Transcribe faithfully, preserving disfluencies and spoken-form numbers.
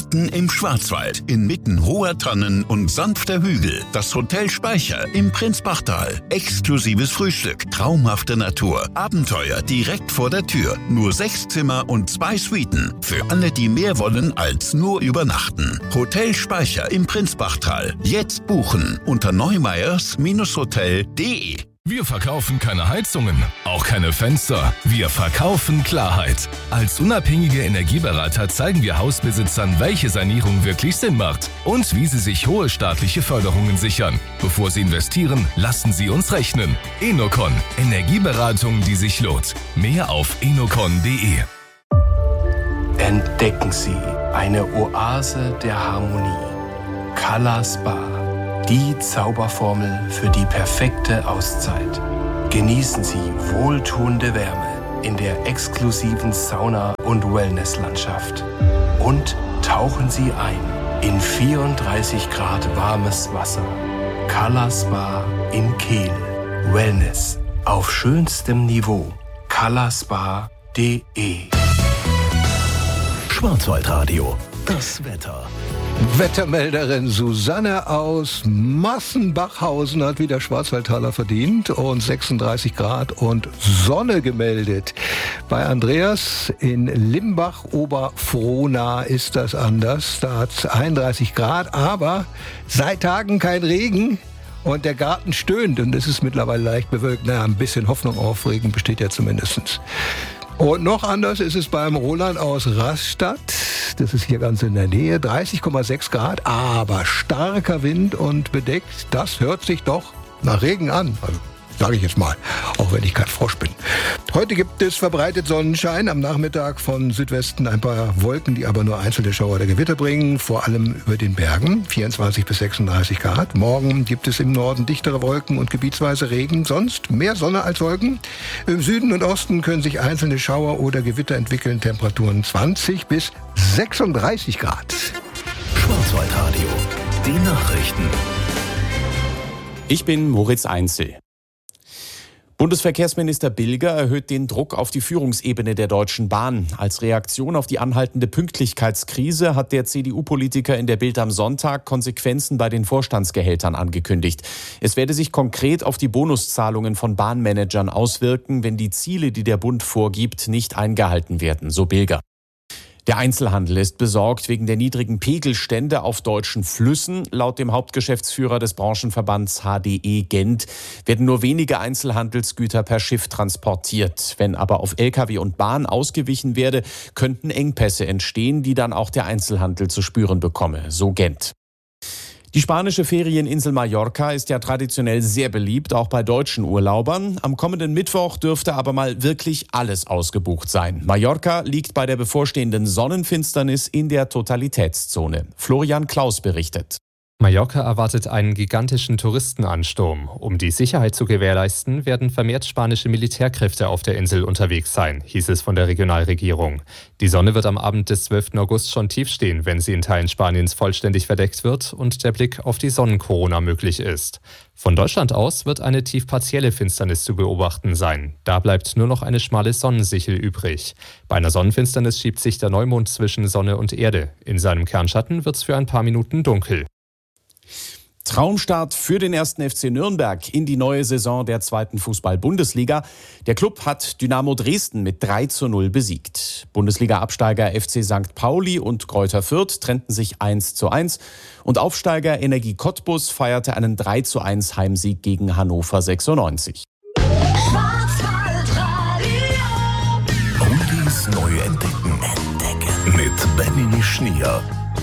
mitten im Schwarzwald, inmitten hoher Tannen und sanfter Hügel. Das Hotel Speicher im Prinzbachtal. Exklusives Frühstück, traumhafte Natur, Abenteuer direkt vor der Tür. Nur sechs Zimmer und zwei Suiten. Für alle, die mehr wollen als nur übernachten. Hotel Speicher im Prinzbachtal. Jetzt buchen unter neumeyers Hotel punkt de. Wir verkaufen keine Heizungen, auch keine Fenster. Wir verkaufen Klarheit. Als unabhängige Energieberater zeigen wir Hausbesitzern, welche Sanierung wirklich Sinn macht und wie sie sich hohe staatliche Förderungen sichern. Bevor sie investieren, lassen sie uns rechnen. Enocon. Energieberatung, die sich lohnt. Mehr auf enocon punkt de. Entdecken Sie eine Oase der Harmonie. Color Spa. Die Zauberformel für die perfekte Auszeit. Genießen Sie wohltuende Wärme in der exklusiven Sauna- und Wellnesslandschaft. Und tauchen Sie ein in vierunddreißig Grad warmes Wasser. Color Spa in Kehl. Wellness auf schönstem Niveau. color spa punkt de. Schwarzwaldradio. Das Wetter. Wettermelderin Susanne aus Massenbachhausen hat wieder Schwarzwaldtaler verdient und sechsunddreißig Grad und Sonne gemeldet. Bei Andreas in Limbach-Oberfrohna ist das anders. Da hat es einunddreißig Grad, aber seit Tagen kein Regen. Und der Garten stöhnt und es ist mittlerweile leicht bewölkt. Naja, ein bisschen Hoffnung auf Regen besteht ja zumindest. Und noch anders ist es beim Roland aus Rastatt. Das ist hier ganz in der Nähe. dreißig Komma sechs Grad, aber starker Wind und bedeckt. Das hört sich doch nach Regen an. Also, sage ich jetzt mal, auch wenn ich kein Frosch bin. Heute gibt es verbreitet Sonnenschein. Am Nachmittag von Südwesten ein paar Wolken, die aber nur einzelne Schauer oder Gewitter bringen. Vor allem über den Bergen. vierundzwanzig bis sechsunddreißig Grad. Morgen gibt es im Norden dichtere Wolken und gebietsweise Regen. Sonst mehr Sonne als Wolken. Im Süden und Osten können sich einzelne Schauer oder Gewitter entwickeln. Temperaturen zwanzig bis sechsunddreißig Grad. Schwarzwaldradio. Die Nachrichten. Ich bin Moritz Einzel. Bundesverkehrsminister Bilger erhöht den Druck auf die Führungsebene der Deutschen Bahn. Als Reaktion auf die anhaltende Pünktlichkeitskrise hat der C D U-Politiker in der Bild am Sonntag Konsequenzen bei den Vorstandsgehältern angekündigt. Es werde sich konkret auf die Bonuszahlungen von Bahnmanagern auswirken, wenn die Ziele, die der Bund vorgibt, nicht eingehalten werden, so Bilger. Der Einzelhandel ist besorgt wegen der niedrigen Pegelstände auf deutschen Flüssen. Laut dem Hauptgeschäftsführer des Branchenverbands H D E Gent werden nur wenige Einzelhandelsgüter per Schiff transportiert. Wenn aber auf L K W und Bahn ausgewichen werde, könnten Engpässe entstehen, die dann auch der Einzelhandel zu spüren bekomme, so Gent. Die spanische Ferieninsel Mallorca ist ja traditionell sehr beliebt, auch bei deutschen Urlaubern. Am kommenden Mittwoch dürfte aber mal wirklich alles ausgebucht sein. Mallorca liegt bei der bevorstehenden Sonnenfinsternis in der Totalitätszone. Florian Klaus berichtet. Mallorca erwartet einen gigantischen Touristenansturm. Um die Sicherheit zu gewährleisten, werden vermehrt spanische Militärkräfte auf der Insel unterwegs sein, hieß es von der Regionalregierung. Die Sonne wird am Abend des zwölften August schon tief stehen, wenn sie in Teilen Spaniens vollständig verdeckt wird und der Blick auf die Sonnenkorona möglich ist. Von Deutschland aus wird eine tief partielle Finsternis zu beobachten sein. Da bleibt nur noch eine schmale Sonnensichel übrig. Bei einer Sonnenfinsternis schiebt sich der Neumond zwischen Sonne und Erde. In seinem Kernschatten wird es für ein paar Minuten dunkel. Traumstart für den ersten F C Nürnberg in die neue Saison der zweiten Fußball-Bundesliga. Der Club hat Dynamo Dresden mit drei zu null besiegt. Bundesliga-Absteiger F C Sankt Pauli und Greuther Fürth trennten sich eins zu eins. Und Aufsteiger Energie Cottbus feierte einen drei zu eins Heimsieg gegen Hannover sechsundneunzig. Oldies neu entdecken. Entdecken. Mit Benny Schnier.